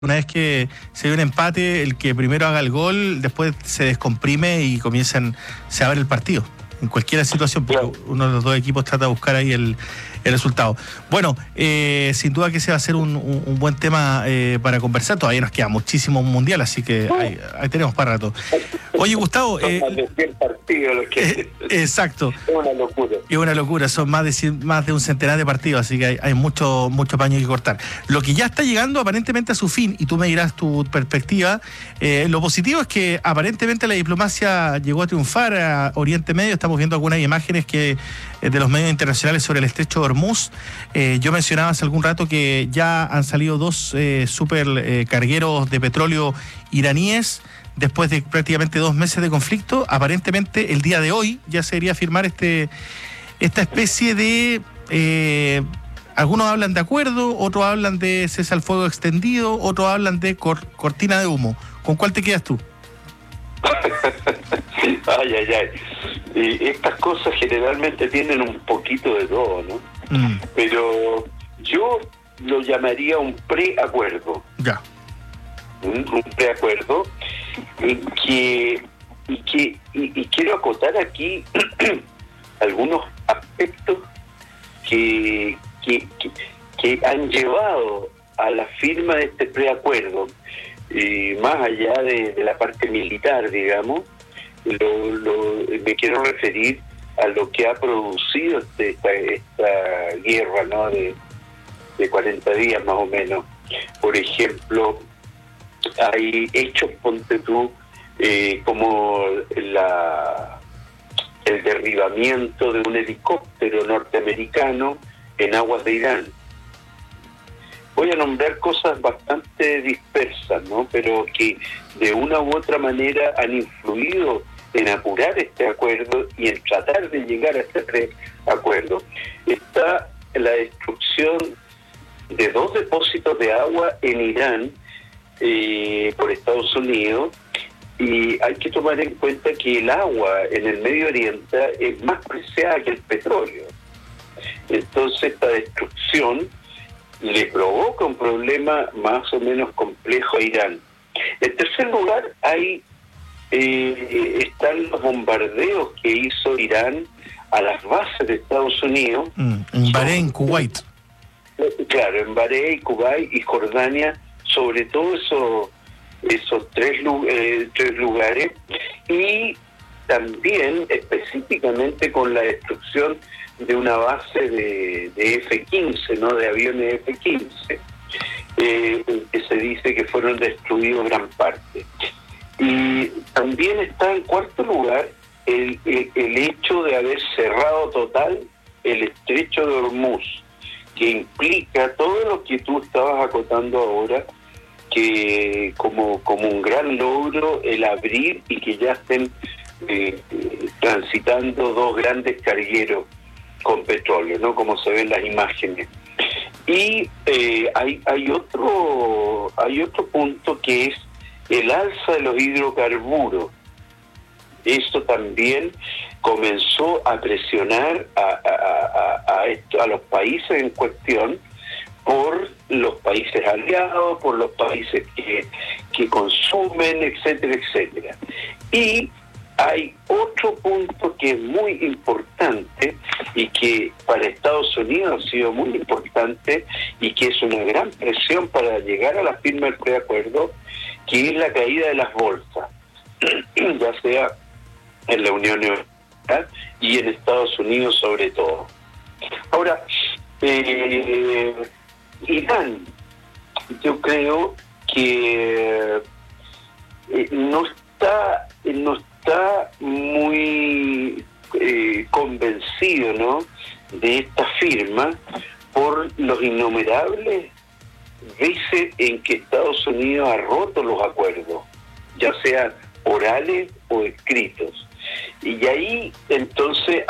Una vez que se ve un empate, el que primero haga el gol, después se descomprime y se abre el partido. En cualquier situación, porque uno de los dos equipos trata de buscar ahí el resultado. Bueno, sin duda que ese va a ser un buen tema para conversar. Todavía nos queda muchísimo mundial, así que ahí tenemos para rato. Oye, Gustavo... Son más de 100 partidos los que... exacto. Es una locura. Es una locura, son más de un centenar de partidos, así que hay mucho paño que cortar. Lo que ya está llegando aparentemente a su fin, y tú me dirás tu perspectiva, lo positivo es que aparentemente la diplomacia llegó a triunfar a Oriente Medio. Estamos viendo algunas imágenes de los medios internacionales sobre el estrecho de Hormuz. Yo mencionaba hace algún rato que ya han salido dos cargueros de petróleo iraníes después de prácticamente 2 meses de conflicto. Aparentemente el día de hoy ya se debería firmar esta especie de... algunos hablan de acuerdo, otros hablan de cese al fuego extendido, otros hablan de cortina de humo. ¿Con cuál te quedas tú? Ay. Estas cosas generalmente tienen un poquito de todo, ¿no? Pero yo lo llamaría un preacuerdo. Ya. Un preacuerdo y quiero acotar aquí algunos aspectos que han llevado a la firma de este preacuerdo, más allá de la parte militar, digamos. Me quiero referir a lo que ha producido esta guerra, ¿no? de 40 días más o menos. Por ejemplo, hay hechos, ponte tú, como el derribamiento de un helicóptero norteamericano en aguas de Irán. Voy a nombrar cosas bastante dispersas, ¿no? Pero que de una u otra manera han influido en apurar este acuerdo y en tratar de llegar a este acuerdo. Está la destrucción de 2 depósitos de agua en Irán por Estados Unidos, y hay que tomar en cuenta que el agua en el Medio Oriente es más preciada que el petróleo. Entonces esta destrucción le provoca un problema más o menos complejo a Irán. En tercer lugar, están los bombardeos que hizo Irán a las bases de Estados Unidos. En Bahrein, Kuwait. Claro, en Bahrein, Kuwait y Jordania, sobre todo esos tres lugares, y también específicamente con la destrucción de una base de F-15, ¿no? De aviones F-15, que se dice que fueron destruidos gran parte. Y también está en cuarto lugar el hecho de haber cerrado total el estrecho de Hormuz, que implica todo lo que tú estabas acotando ahora, que como un gran logro el abrir y que ya estén transitando 2 grandes cargueros con petróleo, ¿no? Como se ven las imágenes. Y hay otro punto, que es el alza de los hidrocarburos. Esto también comenzó a presionar a los países en cuestión, por los países aliados, por los países que consumen, etcétera, etcétera. Y hay otro punto que es muy importante y que para Estados Unidos ha sido muy importante y que es una gran presión para llegar a la firma del preacuerdo, que es la caída de las bolsas, ya sea en la Unión Europea y en Estados Unidos sobre todo. Ahora, Irán, yo creo que no está muy convencido, ¿no?, de esta firma, por los innumerables veces en que Estados Unidos ha roto los acuerdos, ya sean orales o escritos. Y ahí entonces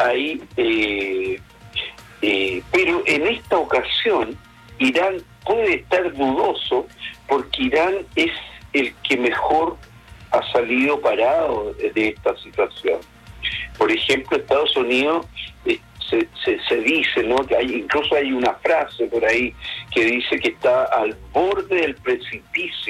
pero en esta ocasión Irán puede estar dudoso, porque Irán es el que mejor ha salido parado de esta situación. Por ejemplo, Estados Unidos se dice, ¿no? Que incluso hay una frase por ahí que dice que está al borde del precipicio